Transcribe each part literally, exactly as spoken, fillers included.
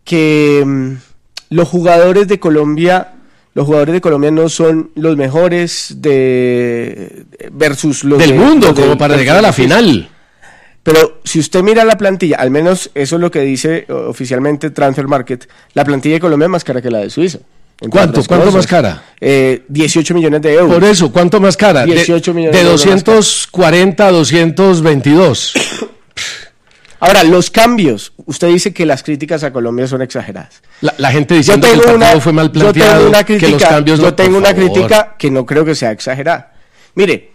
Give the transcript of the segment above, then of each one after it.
que um, los jugadores de Colombia, los jugadores de Colombia no son los mejores de versus los del de, mundo, los como de, para llegar a la final. Pero si usted mira la plantilla, al menos eso es lo que dice oficialmente Transfer Market, la plantilla de Colombia es más cara que la de Suiza. ¿Cuánto? ¿Cuánto más cara? Eh, dieciocho millones de euros. Por eso, ¿cuánto más cara? dieciocho millones de, de, de euros doscientos cuarenta a doscientos veintidós. Ahora, los cambios. Usted dice que las críticas a Colombia son exageradas. La, la gente diciendo que el partido una, fue mal planteado, yo tengo una crítica, que los cambios yo no, tengo una favor. crítica que no creo que sea exagerada. Mire,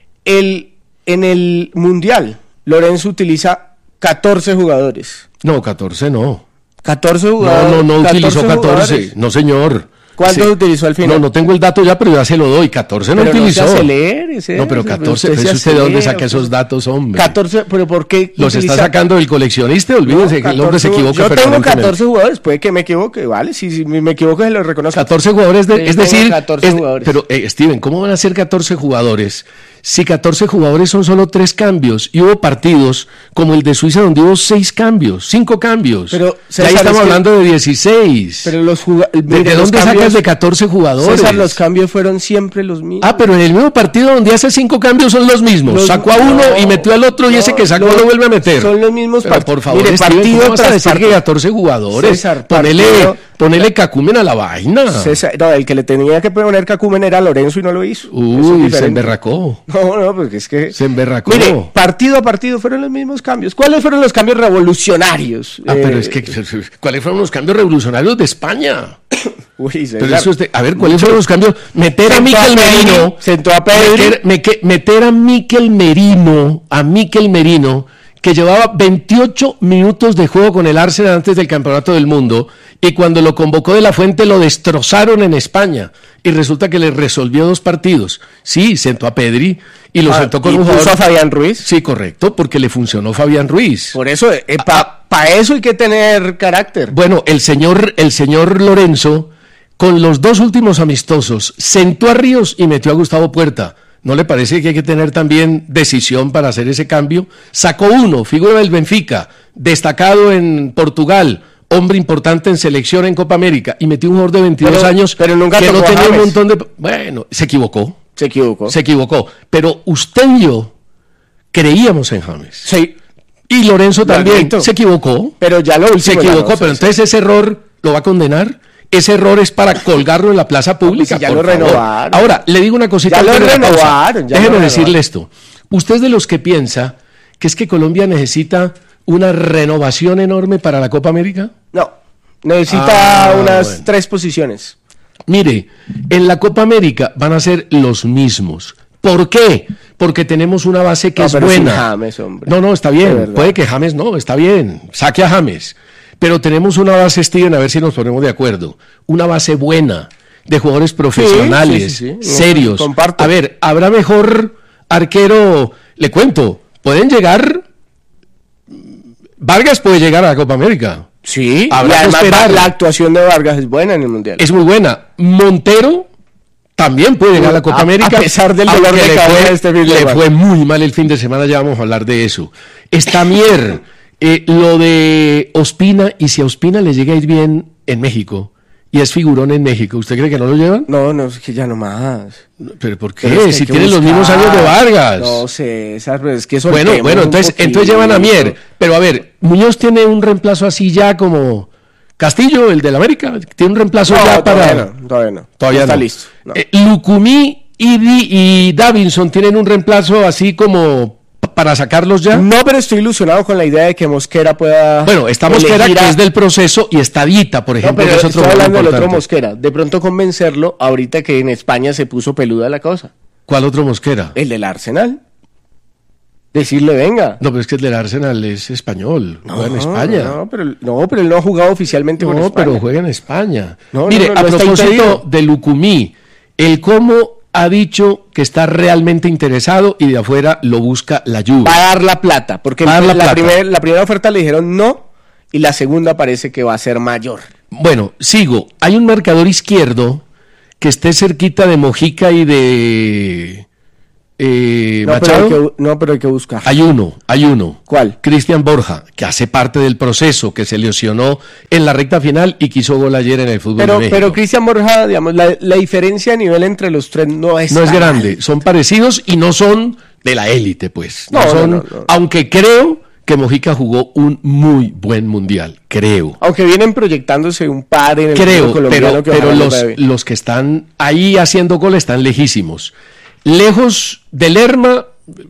el, en el Mundial, Lorenzo utiliza catorce jugadores. No, catorce no. catorce jugadores. No, no, no utilizó catorce. Jugadores. No, señor. ¿Cuántos sí. utilizó al final? No, no tengo el dato ya, pero ya se lo doy. catorce no pero utilizó. No se acelere, ese, no, pero catorce. Usted ¿Pero usted de dónde saca esos datos, hombre? catorce, pero ¿por qué? Los utiliza... está sacando del coleccionista, olvídese no, que el hombre se equivoca. Yo tengo catorce jugadores, puede que me equivoque, vale, si, si me equivoco se lo reconozco. catorce jugadores, de, sí, es decir, catorce es, jugadores. Pero eh, Steven, ¿cómo van a ser catorce jugadores? Si catorce jugadores son solo tres cambios y hubo partidos como el de Suiza donde hubo seis cambios, cinco cambios. Pero César, ahí estamos hablando que... de dieciséis. Pero los jug... ¿De, ¿De dónde cambios... sacas de catorce jugadores? César, los cambios fueron siempre los mismos. Ah, pero en el mismo partido donde hace cinco cambios son los mismos. Los... Sacó a uno no, y metió al otro y no, ese que sacó lo vuelve a meter. Son los mismos partidos. Por favor, Mire, Steven, partido ¿cómo vas a decir partido? que catorce jugadores? César, ponele, partido... ponele cacumen a la vaina. César, no, el que le tenía que poner cacumen era Lorenzo y no lo hizo. Uy, se emberracó. No, no, porque es que... Se emberracó. Mire, partido a partido fueron los mismos cambios. ¿Cuáles fueron los cambios revolucionarios? Ah, eh... pero es que, ¿cuáles fueron los cambios revolucionarios de España? Uy, César, pero eso es de, a ver, ¿cuáles fueron los cambios? Meter a Mikel Merino, sentó a Pedri, meter, me, meter a Mikel Merino, a Mikel Merino, que llevaba veintiocho minutos de juego con el Arsenal antes del Campeonato del Mundo, y cuando lo convocó de la Fuente lo destrozaron en España, y resulta que le resolvió dos partidos. Sí, sentó a Pedri y lo ah, sentó con ¿y un jugador. puso a Fabián Ruiz? Sí, correcto, porque le funcionó Fabián Ruiz. Por eso, eh, para pa eso hay que tener carácter. Bueno, el señor, el señor Lorenzo, con los dos últimos amistosos, sentó a Ríos y metió a Gustavo Puerta. ¿No le parece que hay que tener también decisión para hacer ese cambio? Sacó uno, figura del Benfica, destacado en Portugal, hombre importante en selección en Copa América, y metió un jugador de veintidós pero, años pero nunca que no tenía James. un montón de... Bueno, se equivocó. Se equivocó. Se equivocó. Pero usted y yo creíamos en James. Sí. Y Lorenzo también Blanquito. se equivocó. Pero ya lo último. Se equivocó, no, pero entonces ese error lo va a condenar. Ese error es para colgarlo en la plaza pública. No, pues si ya por lo favor. renovaron. Ahora, le digo una cosita. Ya lo de renovaron. Ya Déjeme lo decirle renovaron. esto. Usted es de los que piensa que es que Colombia necesita una renovación enorme para la Copa América. No. Necesita Ah, unas bueno. tres posiciones. Mire, en la Copa América van a ser los mismos. ¿Por qué? Porque tenemos una base que No, es pero sin buena. James, hombre. No, no, está De bien. verdad. Puede que James no, está bien. Saque a James. Pero tenemos una base, Steven, a ver si nos ponemos de acuerdo. Una base buena, de jugadores profesionales, sí, sí, sí. serios. Comparto. A ver, ¿habrá mejor arquero? Le cuento, pueden llegar... Vargas puede llegar a la Copa América. Sí. Habrá y que además esperar. la actuación de Vargas es buena en el Mundial. Es muy buena. Montero también puede llegar a la Copa A- América. a pesar del dolor aunque de le cabeza fue- de este fin de Le semana. fue muy mal el fin de semana, ya vamos a hablar de eso. Está Mier, eh, lo de Ospina, y si a Ospina le llega a ir bien en México, y es figurón en México, ¿usted cree que no lo llevan? No, no, es que ya no más. ¿Pero por qué? Pero es que si hay que tienen los mismos buscar. años de Vargas. No sé, César, pero es que eso. bueno, bueno, entonces, entonces llevan a Mier. Pero a ver, Muñoz tiene un reemplazo así ya como... Castillo, el del América, tiene un reemplazo No, ya todavía para... no, todavía no. Todavía está no. listo. No. Eh, Lucumí y, Di- y Davinson tienen un reemplazo así como p- para sacarlos ya. No, pero estoy ilusionado con la idea de que Mosquera pueda. Bueno, está Mosquera, elegir a- que es del proceso, y está Dita, por No, ejemplo, pero que es otro estoy muy hablando del otro importante. Mosquera. De pronto convencerlo, ahorita que en España se puso peluda la cosa. ¿Cuál otro Mosquera? El del Arsenal. Decirle, venga. No, pero es que el del Arsenal es español, No, juega en España. No pero, no, pero él no ha jugado oficialmente con No, España. pero juega en España. No, no, Mire, no, no a está propósito impedido. de Lucumí, el Como ha dicho que está realmente interesado y de afuera lo busca la Juve. Va a dar la plata, porque Va a dar la la, plata. primer- la primera oferta le dijeron no, y la segunda parece que va a ser mayor. Bueno, sigo. Hay un marcador izquierdo que esté cerquita de Mojica y de eh, no, Machado. pero hay que, no, pero hay que buscar. Hay uno, hay uno. ¿Cuál? Cristian Borja, que hace parte del proceso, que se lesionó en la recta final y que hizo gol ayer en el fútbol Pero, de México. pero Cristian Borja, digamos, la, la diferencia de nivel entre los tres no es No es tan grande, alta. son parecidos y no son de la élite, pues. No, No, no, son, no, no. Aunque creo que Mojica jugó un muy buen mundial, creo. Aunque vienen proyectándose un par en el Creo, fútbol colombiano pero, que pero ojalá los, les vaya bien. los que están ahí haciendo gol están lejísimos. Lejos de Lerma,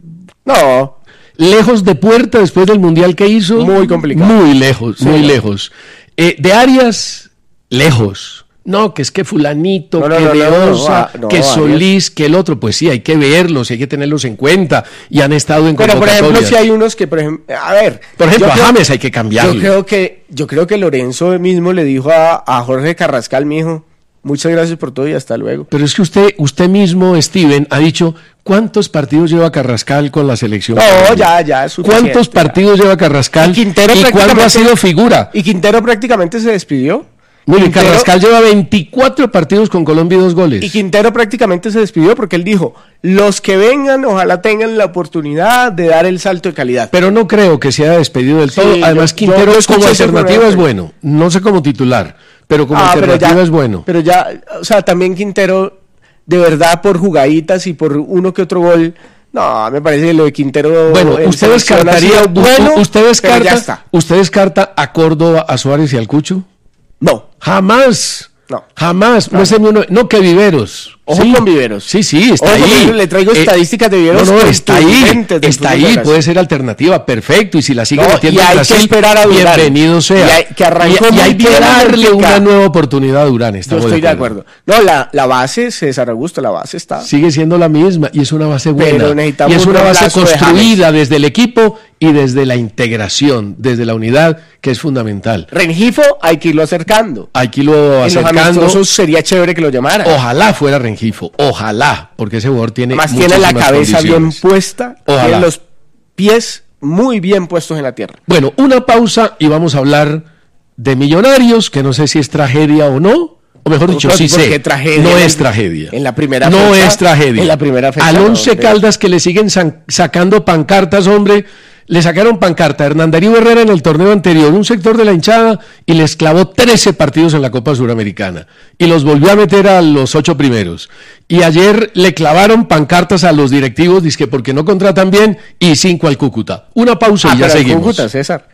No, lejos de Puerta después del mundial que hizo. Muy complicado. Muy lejos, Sí, muy no. lejos. Eh, de Arias, lejos. No, que es que fulanito, No, no, que no, de no, no, Osa, no, no, que Arias. Solís, que el otro. Pues sí, hay que verlos, hay que tenerlos en cuenta. Y han estado en pero por ejemplo, convocatorias. si hay unos que, por ejemplo, a ver. Por ejemplo, yo a creo- James hay que cambiarlo. Yo creo que, yo creo que Lorenzo mismo le dijo a, a Jorge Carrascal, mijo, muchas gracias por todo y hasta luego. Pero es que usted, usted mismo, Steven, ha dicho cuántos partidos lleva Carrascal con la selección. No, Colombia? ya, ya es suficiente, ¿Cuántos ya. partidos lleva Carrascal? Y Quintero ¿Y cuándo ha prácticamente- sido figura? Y Quintero prácticamente se despidió. Mire, Quintero- Carrascal lleva veinticuatro partidos con Colombia y dos goles. Y Quintero prácticamente se despidió porque él dijo, los que vengan ojalá tengan la oportunidad de dar el salto de calidad. Pero no creo que se haya despedido del Sí, todo. yo- Además, yo- Quintero yo escuché como ese alternativa programa. es bueno. No sé como titular, pero como Ah, pero alternativa ya- es bueno. Pero ya, o sea, también Quintero, de verdad, por jugaditas y por uno que otro gol, no, me parece que lo de Quintero... Bueno, en usted selección ha descartaría, sido bueno, u- usted pero ya descarta, está. usted descarta a Córdoba, a Suárez y al Cucho. No, Jamás. No. Jamás. No, ese uno- no, que Viveros. Ojo Sí. con Viveros. Sí, sí, está Ojo con ahí. Viveros, le traigo estadísticas de Viveros No, no, está ahí. contundentes del Está fútbol de ahí, Brasil. puede ser alternativa, perfecto. Y si la sigue No, metiendo y en hay que Brasil, esperar a Durán. bienvenido sea. Y hay- que arrancó Y- y muy hay que bien en el darle Benfica. una nueva oportunidad a Durán. Yo Estamos estoy de acuerdo. No, la, la base, César Augusto, la base está... Sigue siendo la misma y es una base buena. Pero necesitamos Y es un una base reemplazo de construida desde el equipo y desde la integración, desde la unidad, que es fundamental. Rengifo hay que irlo acercando. Hay que irlo En los acercando. amistosos sería chévere que lo llamaran. Ojalá fuera Rengifo, ojalá, porque ese jugador tiene Además tiene la muchísimas cabeza bien condiciones. puesta, Ojalá. tiene los pies muy bien puestos en la tierra. Bueno, una pausa y vamos a hablar de Millonarios, que no sé si es tragedia o no, o mejor dicho, ¿Por- sí por sé, qué tragedia? no En es el- tragedia. en la primera No fecha- es tragedia. en la primera fecha, Al no, Once hombre. Caldas que le siguen san- sacando pancartas, hombre, le sacaron pancarta a Hernán Darío Herrera en el torneo anterior, un sector de la hinchada, y les clavó trece partidos en la Copa Suramericana. Y los volvió a meter a los ocho primeros. Y ayer le clavaron pancartas a los directivos, dizque porque no contratan bien, y cinco al Cúcuta. Una pausa Ah, y ya pero el seguimos. Cúcuta, César.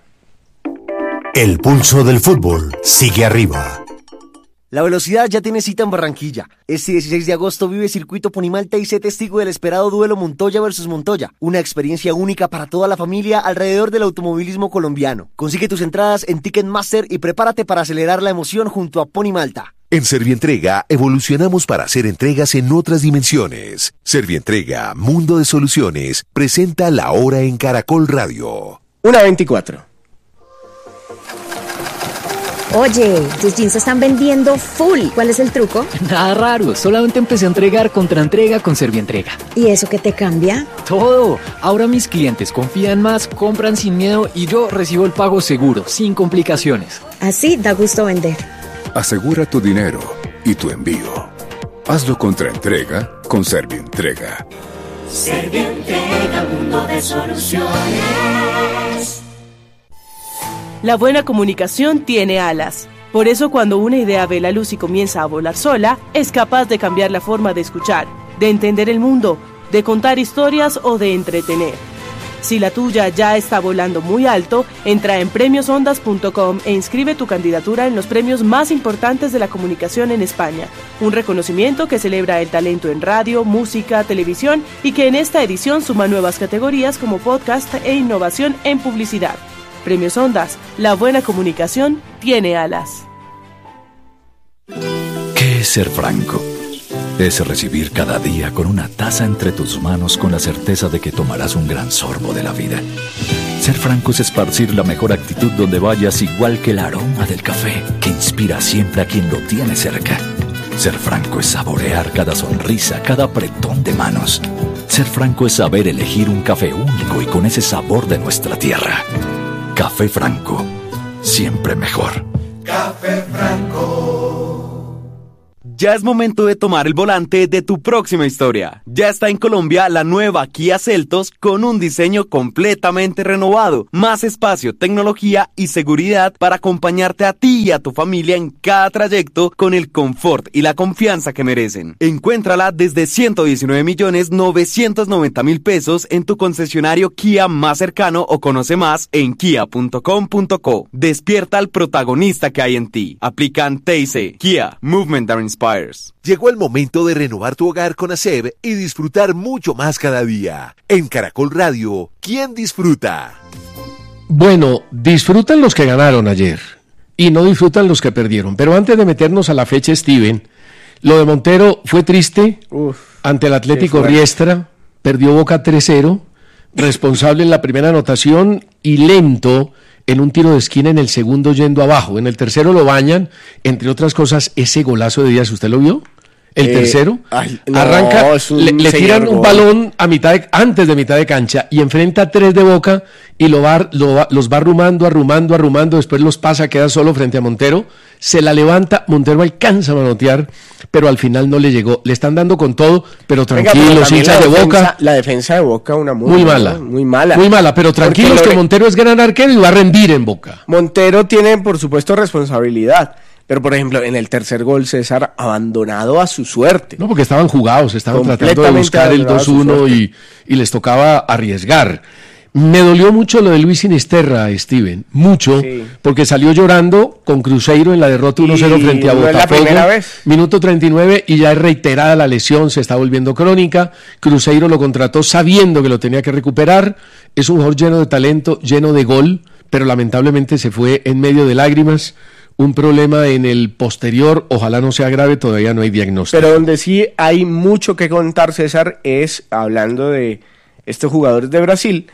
El pulso del fútbol sigue arriba. La velocidad ya tiene cita en Barranquilla. Este dieciséis de agosto vive Circuito Ponimalta y sé testigo del esperado duelo Montoya versus Montoya. Una experiencia única para toda la familia alrededor del automovilismo colombiano. Consigue tus entradas en Ticketmaster y prepárate para acelerar la emoción junto a Ponimalta. En Servientrega evolucionamos para hacer entregas en otras dimensiones. Servientrega, Mundo de Soluciones, presenta La Hora en Caracol Radio. una veinticuatro. Oye, tus jeans se están vendiendo full. ¿Cuál es el truco? Nada raro, solamente empecé a entregar contra entrega con Servientrega. ¿Y eso qué te cambia? Todo. Ahora mis clientes confían más, compran sin miedo y yo recibo el pago seguro, sin complicaciones. Así da gusto vender. Asegura tu dinero y tu envío. Hazlo contra entrega con Servientrega. Servientrega, mundo de soluciones. La buena comunicación tiene alas. Por eso cuando una idea ve la luz y comienza a volar sola, es capaz de cambiar la forma de escuchar, de entender el mundo, de contar historias o de entretener. Si la tuya ya está volando muy alto, entra en premios ondas punto com e inscribe tu candidatura en los premios más importantes de la comunicación en España. Un reconocimiento que celebra el talento en radio, música, televisión y que en esta edición suma nuevas categorías como podcast e innovación en publicidad. Premios Ondas, la buena comunicación tiene alas. ¿Qué es ser franco? Es recibir cada día con una taza entre tus manos con la certeza de que tomarás un gran sorbo de la vida. Ser franco es esparcir la mejor actitud donde vayas, igual que el aroma del café que inspira siempre a quien lo tiene cerca. Ser franco es saborear cada sonrisa, cada apretón de manos. Ser franco es saber elegir un café único y con ese sabor de nuestra tierra. Café Franco, siempre mejor. Café Franco. Ya es momento de tomar el volante de tu próxima historia. Ya está en Colombia la nueva Kia Seltos con un diseño completamente renovado, más espacio, tecnología y seguridad para acompañarte a ti y a tu familia en cada trayecto con el confort y la confianza que merecen. Encuéntrala desde ciento diecinueve millones novecientos noventa mil pesos en tu concesionario Kia más cercano o conoce más en kia punto com punto co. Despierta al protagonista que hay en ti. Aplican T I C. Kia, Movement that Inspires. Llegó el momento de renovar tu hogar con Aseb y disfrutar mucho más cada día. En Caracol Radio, ¿quién disfruta? Bueno, disfrutan los que ganaron ayer y no disfrutan los que perdieron. Pero antes de meternos a la fecha, Steven, lo de Montero fue triste. Uf, ante el Atlético Riestra, perdió Boca tres cero, responsable en la primera anotación y lento en un tiro de esquina en el segundo yendo abajo. En el tercero lo bañan, entre otras cosas, ese golazo de Díaz, ¿usted lo vio? El eh, tercero, ay, no, arranca, le, le tiran un balón a mitad de, antes de mitad de cancha y enfrenta a tres de Boca y lo va, lo va, los va arrumando, arrumando, arrumando, después los pasa, queda solo frente a Montero, se la levanta, Montero alcanza a manotear, pero al final no le llegó. Le están dando con todo, pero tranquilos, hinchas de Boca. La defensa de Boca, una muy, muy mala, ¿no? muy mala. Muy mala, pero tranquilos que Montero es gran arquero y va a rendir en Boca. Montero tiene, por supuesto, responsabilidad. Pero, por ejemplo, en el tercer gol, César, abandonado a su suerte. No, porque estaban jugados, estaban tratando de buscar el dos uno y, y les tocaba arriesgar. Me dolió mucho lo de Luis Sinisterra, Steven, mucho, sí. Porque salió llorando con Cruzeiro en la derrota uno cero frente a Botafogo. ¿No es la primera vez? Minuto treinta y nueve y ya es reiterada la lesión, se está volviendo crónica. Cruzeiro lo contrató sabiendo que lo tenía que recuperar. Es un jugador lleno de talento, lleno de gol, pero lamentablemente se fue en medio de lágrimas. Un problema en el posterior, ojalá no sea grave, todavía no hay diagnóstico. Pero donde sí hay mucho que contar, César, es hablando de estos jugadores de Brasil,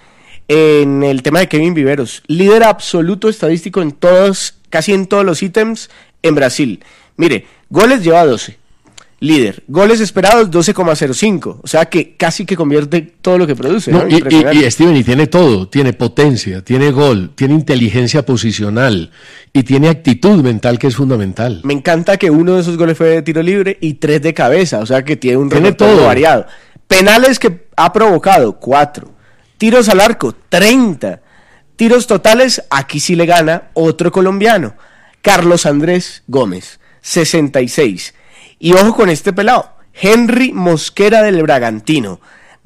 en el tema de Kevin Viveros, líder absoluto estadístico en todos, casi en todos los ítems en Brasil. Mire, goles lleva doce, líder, goles esperados doce coma cero cinco, o sea que casi que convierte todo lo que produce. No, ¿no? Y, y, y Steven, y tiene todo, tiene potencia, tiene gol, tiene inteligencia posicional y tiene actitud mental que es fundamental. Me encanta que uno de esos goles fue de tiro libre y tres de cabeza, o sea que tiene un repertorio variado. Penales que ha provocado, cuatro. Tiros al arco, treinta. Tiros totales, aquí sí le gana otro colombiano, Carlos Andrés Gómez, sesenta y seis. Y ojo con este pelado, Henry Mosquera del Bragantino,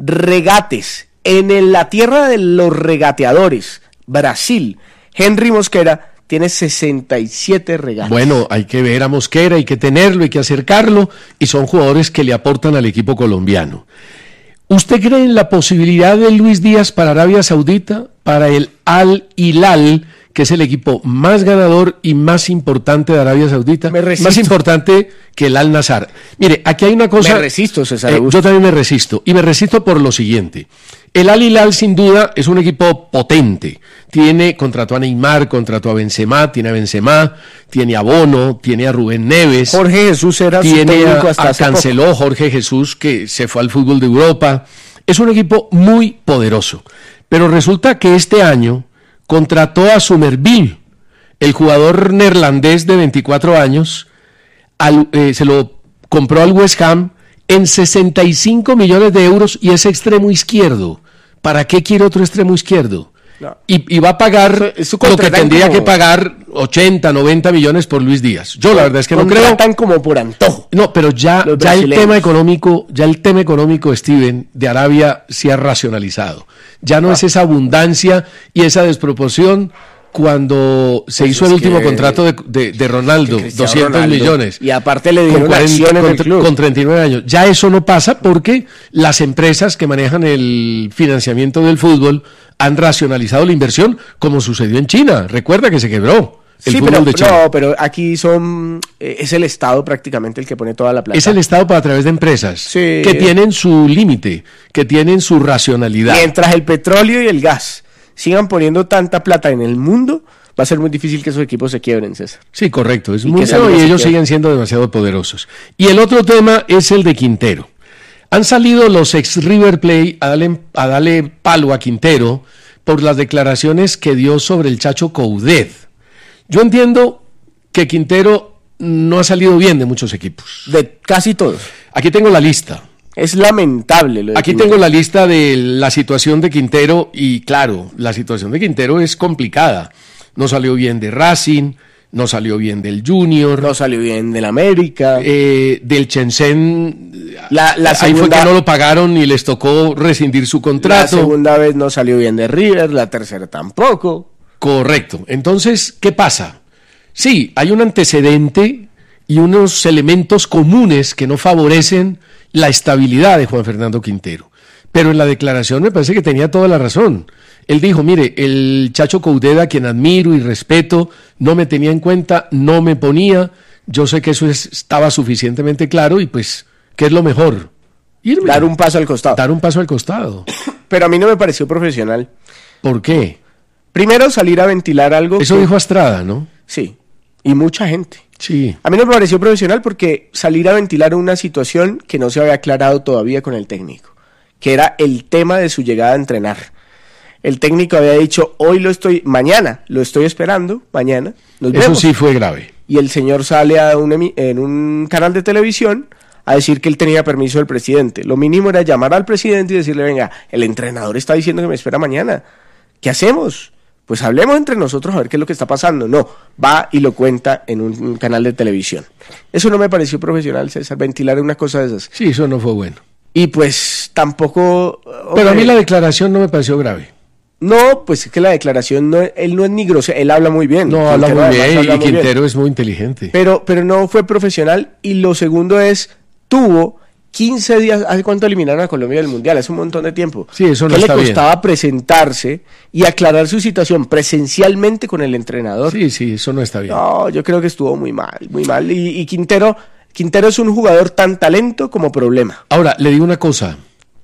regates, en el, la tierra de los regateadores, Brasil, Henry Mosquera tiene sesenta y siete regates. Bueno, hay que ver a Mosquera, hay que tenerlo, hay que acercarlo, y son jugadores que le aportan al equipo colombiano. ¿Usted cree en la posibilidad de Luis Díaz para Arabia Saudita, para el Al Hilal, que es el equipo más ganador y más importante de Arabia Saudita? Me resisto. Más importante que el Al Nassr. Mire, aquí hay una cosa... Me resisto, César. Eh, yo también me resisto, y me resisto por lo siguiente. El Al Hilal, sin duda, es un equipo potente. Tiene, contrató a Neymar, contrató a Benzema, tiene a Benzema, tiene a Bono, tiene a Rubén Neves. Jorge Jesús era su técnico hasta hace poco. Canceló Jorge Jesús, que se fue al fútbol de Europa. Es un equipo muy poderoso. Pero resulta que este año contrató a Somerville, el jugador neerlandés de veinticuatro años, al, eh, se lo compró al West Ham en sesenta y cinco millones de euros y es extremo izquierdo. ¿Para qué quiere otro extremo izquierdo? No. Y, y va a pagar eso, eso lo que tendría como... que pagar ochenta, noventa millones por Luis Díaz. Yo la verdad es que no creo. Tan como por antojo. No, pero ya, ya el tema económico, ya el tema económico, Steven, de Arabia se ha racionalizado. Ya no ah. es esa abundancia y esa desproporción cuando se pues hizo el último que, contrato de, de, de Ronaldo, doscientos Ronaldo, millones. Y aparte le dieron acciones con, del club. Con treinta y nueve años. Ya eso no pasa porque las empresas que manejan el financiamiento del fútbol han racionalizado la inversión, como sucedió en China. Recuerda que se quebró el sí, fútbol pero, de China. No, pero aquí son eh, es el Estado prácticamente el que pone toda la plata. Es el Estado para a través de empresas sí. que tienen su límite, que tienen su racionalidad. Mientras el petróleo y el gas sigan poniendo tanta plata en el mundo, va a ser muy difícil que esos equipos se quiebren, César. Sí, correcto, es muy feo y ellos siguen siendo demasiado poderosos. Y el otro tema es el de Quintero. Han salido los ex River Plate a darle, a darle palo a Quintero por las declaraciones que dio sobre el Chacho Coudet. Yo entiendo que Quintero no ha salido bien de muchos equipos. De casi todos. Aquí tengo la lista. Es lamentable. Lo de Aquí Quintero. tengo la lista de la situación de Quintero y claro, la situación de Quintero es complicada. No salió bien de Racing, no salió bien del Junior. No salió bien del América. Eh, del Shenzhen, la, la ahí segunda, fue que no lo pagaron y les tocó rescindir su contrato. La segunda vez no salió bien de River, la tercera tampoco. Correcto. Entonces, ¿qué pasa? Sí, hay un antecedente y unos elementos comunes que no favorecen la estabilidad de Juan Fernando Quintero. Pero en la declaración me parece que tenía toda la razón. Él dijo, mire, el Chacho Coudet, a quien admiro y respeto, no me tenía en cuenta, no me ponía. Yo sé que eso es, estaba suficientemente claro y pues, ¿qué es lo mejor? Irme. Dar un paso al costado. Dar un paso al costado. Pero a mí no me pareció profesional. ¿Por qué? Primero, salir a ventilar algo. Eso que... dijo Astrada, ¿no? Sí, y mucha gente. Sí. A mí no me pareció profesional porque salir a ventilar una situación que no se había aclarado todavía con el técnico, que era el tema de su llegada a entrenar. El técnico había dicho, hoy lo estoy, mañana lo estoy esperando, mañana nos Eso vemos. sí fue grave. Y el señor sale a un, en un canal de televisión a decir que él tenía permiso del presidente. Lo mínimo era llamar al presidente y decirle, venga, el entrenador está diciendo que me espera mañana. ¿Qué hacemos? Pues hablemos entre nosotros a ver qué es lo que está pasando. No, va y lo cuenta en un, un canal de televisión. Eso no me pareció profesional, César, ventilar una cosa de esas. Sí, eso no fue bueno. Y pues tampoco... Pero hombre, a mí la declaración no me pareció grave. No, pues es que la declaración, no, él no es ni grosero, él habla muy bien. No, habla muy bien habla y muy Quintero bien. es muy inteligente. Pero, pero no fue profesional. Y lo segundo es, tuvo quince días, ¿hace cuánto eliminaron a Colombia del Mundial? Hace un montón de tiempo. Sí, eso no ¿Qué está le bien. costaba presentarse y aclarar su situación presencialmente con el entrenador? Sí, sí, eso no está bien. No, yo creo que estuvo muy mal, muy mal. Y, y Quintero, Quintero es un jugador tan talento como problema. Ahora, le digo una cosa.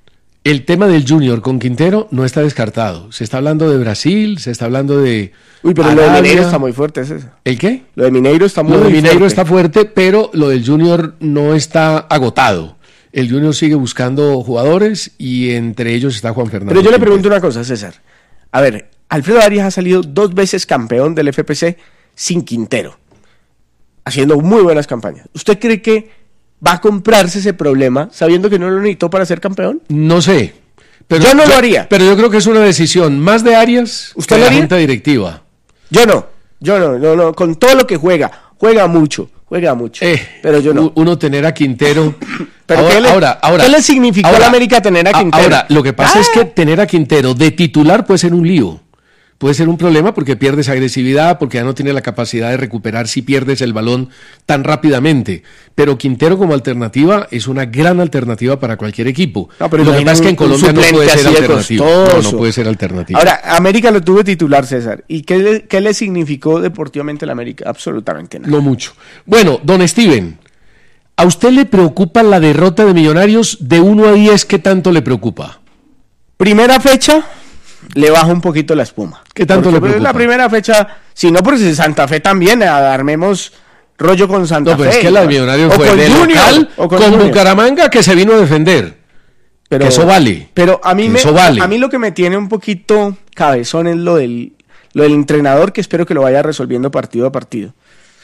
El tema del Junior con Quintero no está descartado. Se está hablando de Brasil, se está hablando de Uy, pero Arabia. lo de Mineiro está muy fuerte, es eso. ¿El qué? Lo de Mineiro está muy fuerte. Lo de Mineiro fuerte. está fuerte, pero lo del Junior no está agotado. El Junior sigue buscando jugadores y entre ellos está Juan Fernando. Pero yo le Quintero. pregunto una cosa, César. A ver, Alfredo Arias ha salido dos veces campeón del F P C sin Quintero, haciendo muy buenas campañas. ¿Usted cree que va a comprarse ese problema sabiendo que no lo necesitó para ser campeón? No sé. Pero yo no lo haría. Pero yo creo que es una decisión más de Arias ¿Usted que lo de la haría? junta directiva. Yo no, yo no, no, no, con todo lo que juega, juega mucho, juega mucho, Eh, pero yo no. Uno tener a Quintero... Pero ahora, ¿qué, le, ahora, ahora, ¿qué le significó ahora, a la América tener a Quintero? Ahora, lo que pasa Ah. es que tener a Quintero de titular puede ser un lío. Puede ser un problema porque pierdes agresividad, porque ya no tiene la capacidad de recuperar si pierdes el balón tan rápidamente. Pero Quintero como alternativa es una gran alternativa para cualquier equipo. No, pero lo que imagina pasa es que en un- Colombia un no puede suplente ser así de alternativa. No, costoso. no puede ser alternativa. Ahora, América lo tuvo de titular, César. ¿Y qué le, qué le significó deportivamente la América? Absolutamente nada. No mucho. Bueno, don Steven, ¿a usted le preocupa la derrota de Millonarios de uno a diez? ¿Qué tanto le preocupa? Primera fecha, le baja un poquito la espuma. ¿Qué tanto Porque, le pues, preocupa? la primera fecha, si no, porque Santa Fe también, armemos rollo con Santa No, pero Fe. es que la de Millonarios O fue con de Junior, local o con, Junior. Bucaramanga que se vino a defender. Pero, que eso vale. Pero a mí, Que me, eso vale. a mí lo que me tiene un poquito cabezón es lo del, lo del entrenador, que espero que lo vaya resolviendo partido a partido.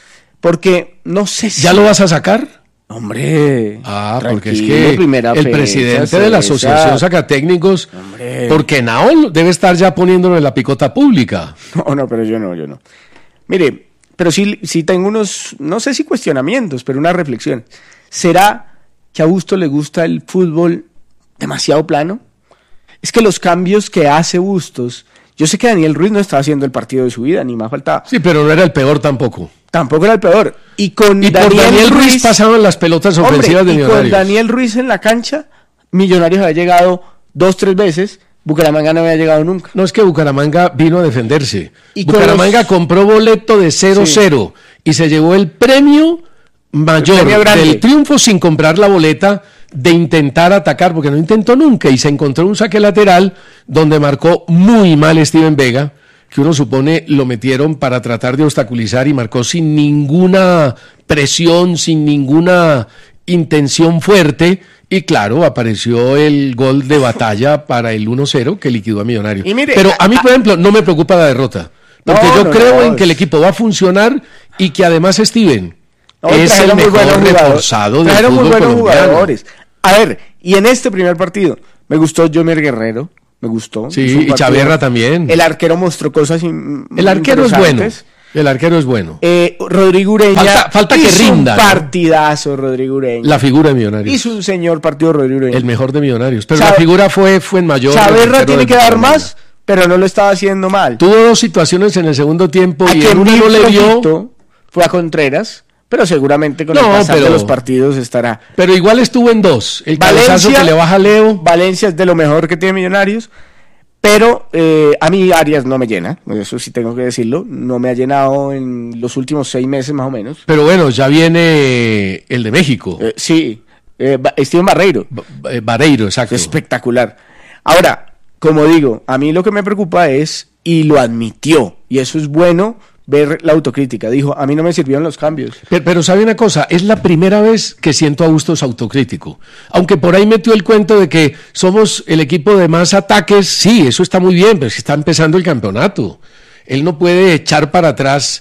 Porque no sé si... ¿Ya lo vas a sacar? Hombre, Ah, porque es tranquilo, que primera el fecha, presidente de la César. Asociación Sacatécnicos, Hombre. porque Nao debe estar ya poniéndolo en la picota pública. No, no, pero yo no, yo no. Mire, pero sí, sí tengo unos, no sé si cuestionamientos, pero una reflexión. ¿Será que a Busto le gusta el fútbol demasiado plano? Es que los cambios que hace Bustos, yo sé que Daniel Ruiz no estaba haciendo el partido de su vida, ni más faltaba. Sí, pero no era el peor tampoco. Tampoco era el peor. Y con Y por Daniel Ruiz pasaban las pelotas Hombre, ofensivas de y con Millonarios. Daniel Ruiz en la cancha, Millonarios había llegado dos, tres veces, Bucaramanga no había llegado nunca. No es que Bucaramanga vino a defenderse. Y con Bucaramanga los- compró boleto de cero cero y se llevó el premio mayor El premio grande. del triunfo sin comprar la boleta de intentar atacar, porque no intentó nunca y se encontró un saque lateral donde marcó muy mal Steven Vega, que uno supone lo metieron para tratar de obstaculizar y marcó sin ninguna presión, sin ninguna intención fuerte. Y claro, apareció el gol de batalla para el uno cero que liquidó a Millonarios. Y mire, Pero a mí, a- por ejemplo, no me preocupa la derrota. Porque No, yo no, creo no, en que el es- equipo va a funcionar y que además Steven, No, es el mejor reforzado del fútbol muy buenos colombiano. Jugadores. A ver, y en este primer partido me gustó Jomer Guerrero, me gustó. Sí, y Chaverra también. El arquero mostró cosas in, El arquero es bueno. El arquero es bueno. Eh, Rodrigo Ureña. Falta, falta que rinda. Un partidazo, ¿no? Rodrigo Ureña. La figura de Millonarios. Hizo un señor partido Rodrigo Ureña. El mejor de Millonarios. Pero Chave, la figura fue, fue en mayor. Chaverra tiene que dar más, pero no lo estaba haciendo mal. Tuvo dos situaciones en el segundo tiempo a y en una no le dio. Fue a Contreras, pero seguramente con no, el pasar pero, de los partidos estará. Pero igual estuvo en dos. El cabezazo que le baja a Leo. Valencia es de lo mejor que tiene Millonarios. Pero eh, a mí Arias no me llena, eso sí tengo que decirlo, no me ha llenado en los últimos seis meses más o menos. Pero bueno, ya viene el de México. Eh, sí, eh, Steven Barreiro. Ba- eh, Barreiro, exacto. Espectacular. Ahora, como digo, a mí lo que me preocupa es, y lo admitió, y eso es bueno, ver la autocrítica. Dijo, a mí no me sirvieron los cambios. Pero, pero sabe una cosa, es la primera vez que siento a Bustos autocrítico. Aunque por ahí metió el cuento de que somos el equipo de más ataques, sí, eso está muy bien, pero es que está empezando el campeonato. Él no puede echar para atrás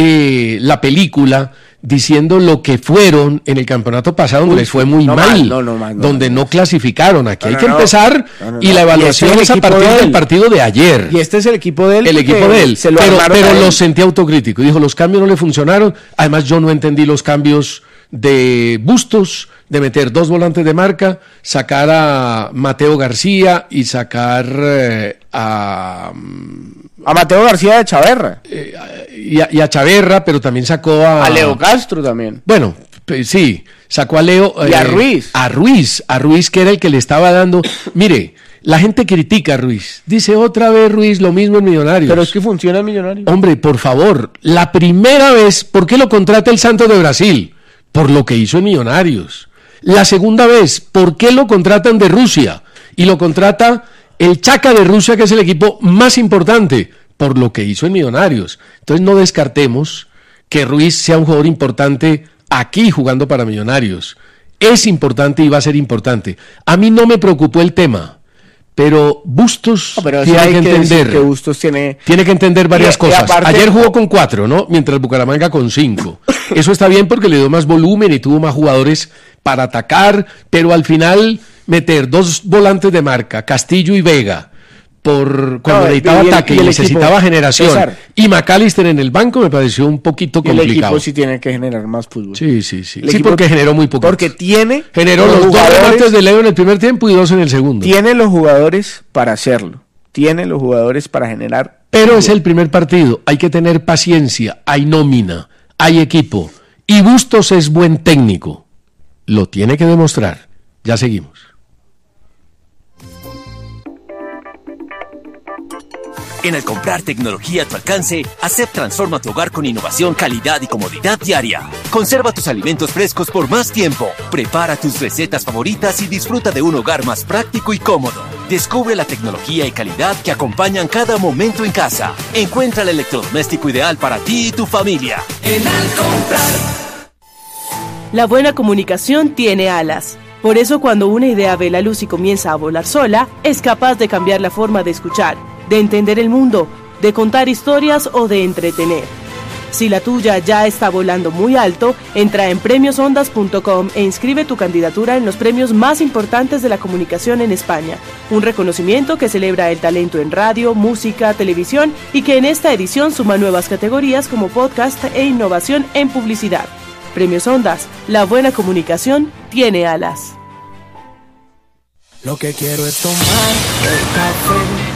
eh, la película diciendo lo que fueron en el campeonato pasado, donde Uy, les fue muy no mal, mal no, no, mal, no, donde no, no clasificaron. Aquí no, hay no, que empezar no, y la evaluación y este es, es a partir de del partido de ayer. Y este es el equipo de él. El equipo de él, lo pero, pero lo sentí autocrítico. Dijo, los cambios no le funcionaron. Además, yo no entendí los cambios de Bustos, de meter dos volantes de marca, sacar a Mateo García y sacar eh, a... A Mateo García de Chaverra. Eh, y, a, y a Chaverra, pero también sacó a... A Leo Castro también. Bueno, pues, sí, sacó a Leo... Y eh, a Ruiz. A Ruiz, a Ruiz que era el que le estaba dando... Mire, la gente critica a Ruiz. Dice otra vez Ruiz lo mismo en Millonarios. Pero es que funciona en Millonarios. Hombre, por favor, la primera vez, ¿por qué lo contrata el Santos de Brasil? Por lo que hizo en Millonarios. La segunda vez, ¿por qué lo contratan de Rusia? Y lo contrata el Chaca de Rusia, que es el equipo más importante, por lo que hizo en Millonarios. Entonces no descartemos que Ruiz sea un jugador importante aquí jugando para Millonarios. Es importante y va a ser importante. A mí no me preocupó el tema, pero Bustos no, pero tiene hay que, que entender que Bustos tiene... tiene que entender varias y, cosas. Y aparte... Ayer jugó con cuatro, ¿no? Mientras Bucaramanga con cinco. Eso está bien porque le dio más volumen y tuvo más jugadores para atacar, pero al final meter dos volantes de marca, Castillo y Vega, por cuando no, necesitaba y el, ataque y, y necesitaba equipo, generación, César, y McAllister en el banco me pareció un poquito complicado. El equipo sí tiene que generar más fútbol. Sí, sí, sí. Sí, porque generó muy poco. Porque tiene... Generó los, los dos remates de Leo en el primer tiempo y dos en el segundo. Tiene los jugadores para hacerlo. Tiene los jugadores para generar... Pero fútbol. Es el primer partido. Hay que tener paciencia. Hay nómina. Hay equipo. Y Bustos es buen técnico. Lo tiene que demostrar. Ya seguimos. En al comprar tecnología a tu alcance, Acep transforma tu hogar con innovación, calidad y comodidad diaria. Conserva tus alimentos frescos por más tiempo. Prepara tus recetas favoritas y disfruta de un hogar más práctico y cómodo. Descubre la tecnología y calidad que acompañan cada momento en casa. Encuentra el electrodoméstico ideal para ti y tu familia. En al comprar. La buena comunicación tiene alas. Por eso cuando una idea ve la luz y comienza a volar sola, es capaz de cambiar la forma de escuchar, de entender el mundo, de contar historias o de entretener. Si la tuya ya está volando muy alto, entra en premios ondas punto com e inscribe tu candidatura en los premios más importantes de la comunicación en España. Un reconocimiento que celebra el talento en radio, música, televisión y que en esta edición suma nuevas categorías como podcast e innovación en publicidad. Premios Ondas, la buena comunicación tiene alas. Lo que quiero es tomar el café